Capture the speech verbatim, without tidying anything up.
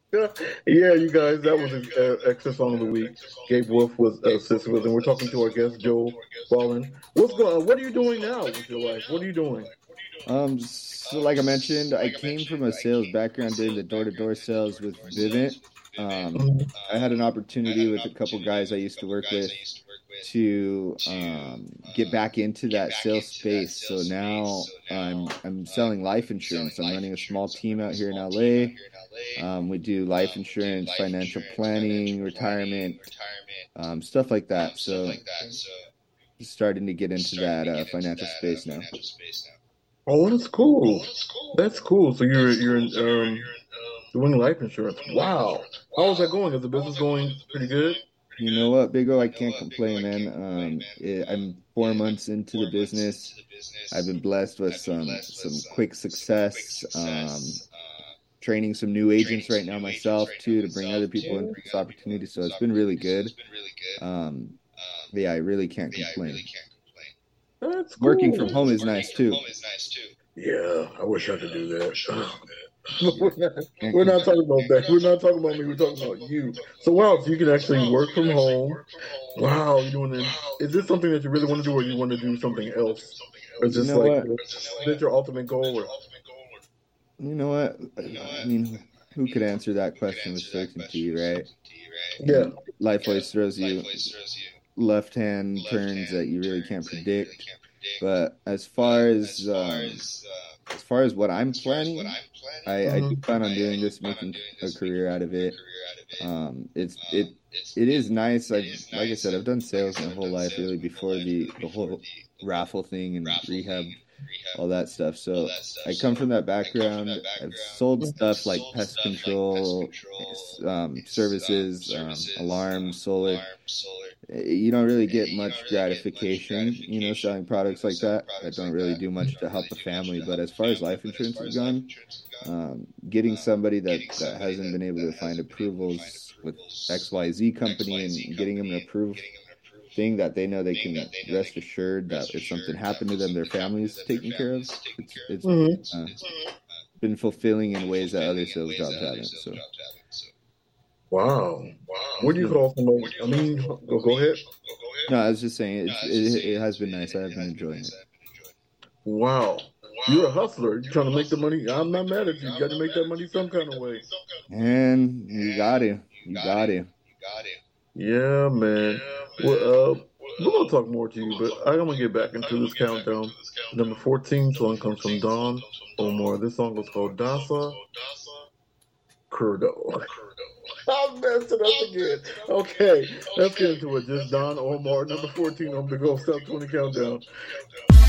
Yeah, you guys, that was an uh, extra song of the week. Gabe Wolf was uh, assisted with, and we're talking to our guest Joe Ballin. What's going on? What are you doing now with your life? What are you doing? Um, so like I mentioned, I came from a sales background doing the door-to-door sales with Vivint. Um, Mhm. I had an opportunity with a couple guys I used to work with to um, get back into that sales space. So now I'm I'm selling life insurance. I'm running a small team out here in L A. Um, we do life insurance, financial planning, retirement, um, stuff like that. So starting to get into that uh, financial space now. Oh, that's cool. That's cool. So you're you're um doing life insurance. Wow. How is that going? Is the business going pretty good? You know what, Big O? I can't complain, man. Um, it, I'm four months into the business. I've been blessed with some some quick success. Um, training some new agents right now myself too to bring other people into this opportunity. So it's been really good. Um, but yeah, I really can't complain. That's Working cool. from home is nice too. Yeah, I wish I could do that. But Yeah, we're not, can't we're not complain. talking about that. We're not talking about me. We're talking about you. So wow, so you can actually work from home. Wow, you're doing it. Is this something that you really want to do, or you want to do something else, or is You this know like what? is that your ultimate goal? Or You know what? I mean, who could answer that question with certainty, right? I yeah, mean, life always throws you left hand turns that you really can't predict. But as far as um, as far as what I'm planning, I, I do hmm plan on doing this, making a career out of it. Um, it's it it is nice. I've like I said, I've done sales my whole life, really, before the the whole raffle thing and rehab, all that stuff. So I come from that background. I've sold stuff like pest control, um, services, um, alarms, solar. You don't really get much gratification, you know, selling products like that that don't really do much to help a family. But as far as life insurance has gone, um, getting somebody that that hasn't been able to find approvals with X Y Z company and getting them an approved thing that they know they can rest assured that if something happened to them, their family's taken care of. It's it's hmm uh, been fulfilling in ways that other sales jobs haven't. So, wow. What do you yeah. call somebody? I mean, go go ahead. No, I was just saying it's it, it has been nice. I have been enjoying it. Wow, you're a hustler. You're trying to make the money. I'm not mad at you. You got to make that money some kind of way. And you got to, you got to. Yeah, man. Well, uh, we're gonna talk more to you, but I'm gonna get back into this countdown. Number fourteen song comes from Don Omar. This song was called Dasa Curdo. I'm messing up again. Okay, let's get into it. Just Don Omar, number fourteen on the Ghost Top twenty Countdown.